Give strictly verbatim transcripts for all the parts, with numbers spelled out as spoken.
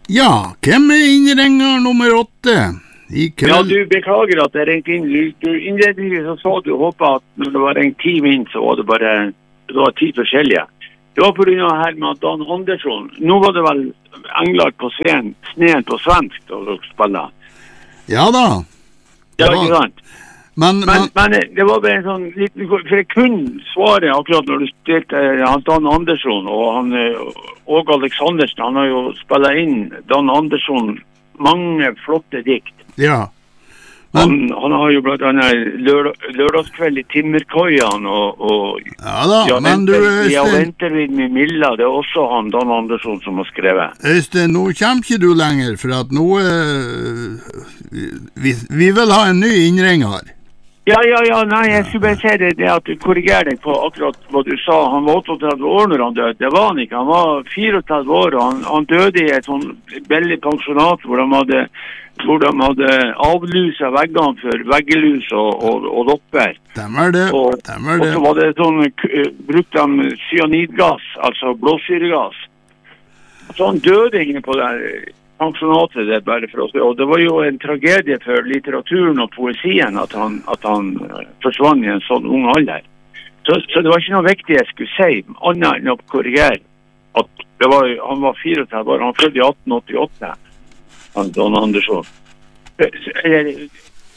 Ja, hvem er innringer nummer åtte i kveld? Ja, du beklager at jeg ringte inn. Du, du innledningsvis så sa du håpet at når det var en time inn, så var det bare det var ti forskjellige. Det var på grunn av her med Dan Andersson. Nå var det vel engler på sneen, sneen på svensk da dere spiller. Ja da. Ja, ikke sant? Men, Men, men, men det var bare en sånn liten, for jeg kunne svare akkurat når du stilte han Dan Andersson og han og Aleksandersen, han har jo spillet inn Dan Andersson mange flotte dikt. ja. Han, Men, han har jo blant annet lørdag, lørdagskveld i Timmerkoian og, og ja da, ja, men du venter, ja, Øystein, venter vi med Milla, det er også han Dan Andersson som har skrevet. Øystein, nå kommer ikke du lenger, for at nå eh, vi, vi vil ha en ny innringer. Ja, ja, ja, nei, jeg skulle bare si det, det at du korrigerer deg på akkurat hva du sa. Han var åttiåtte år når han døde. Det var han ikke. Han var tretifire år, og han, han døde i et sånn veldig pensjonat hvor de hadde, hvor de hadde avluset veggene for veggelus og, og, og lopper. Stemmer det, Og, stemmer og det. så var det sånn, k- brukte de cyanidgass, altså blåsyregass. Så han døde inne på det pensjonatet det bare for oss. Og det var jo en tragedie for litteraturen og poesien at han, at han eh, forsvant i en sånn ung alder. Så, så det var ikke noe viktig jeg skulle si, annet enn å korrigere at det var, han var tretifire år, han fødte i atten åttiåtte, han Dan Andersson. Eh, så- eller-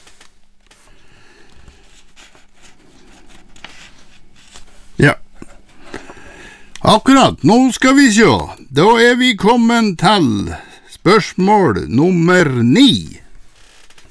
Ja. Akkurat, nå skal vi se. Da er vi kommet til spørsmål nummer ni.